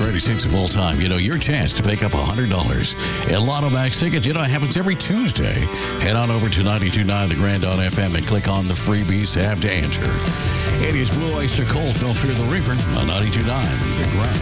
greatest hits of all time. Your chance to pick up $100 in Lotto Max tickets. It happens every Tuesday. Head on over to 92.9 The Grand on FM and click on the freebies tab to enter. It is Blue Oyster Cult, Don't Fear the Reaper on 92.9 The Grand.